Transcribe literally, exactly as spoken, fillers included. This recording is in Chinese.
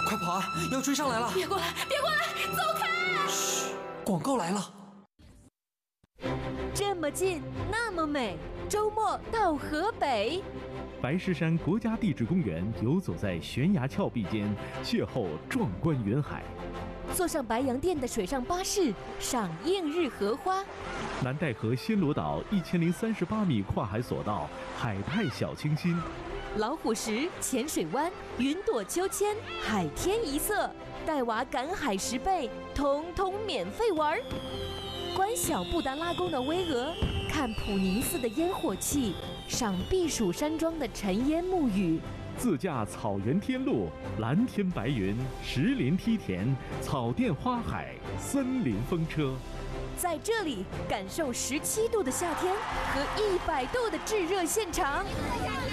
快跑啊！要追上来了！ 别过来，别过来，走开！ 嘘，广告来了。 这么近，那么美，周末到河北。 白石山国家地质公园游走在悬崖峭壁间，邂逅壮观云海。 坐上白洋淀的水上巴士，赏映日荷花。 南戴河暹罗岛一千零三十八米跨海索道，海派小清新。 老虎石、浅水湾、云朵秋千、海天一色，带娃赶海十倍，通通免费玩。观小布达拉宫的巍峨，看普宁寺的烟火气，赏避暑山庄的尘烟暮雨。 自驾草原天路，蓝天白云，石林梯田，草甸花海，森林风车。 在这里感受十七度的夏天和一百度的炙热现场。